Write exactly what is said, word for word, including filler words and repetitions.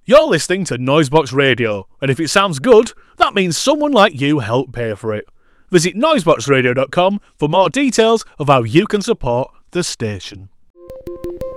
You're listening to Noisebox Radio, and if it sounds good, that means someone like you helped pay for it. Visit noisebox radio dot com for more details of how you can support the station.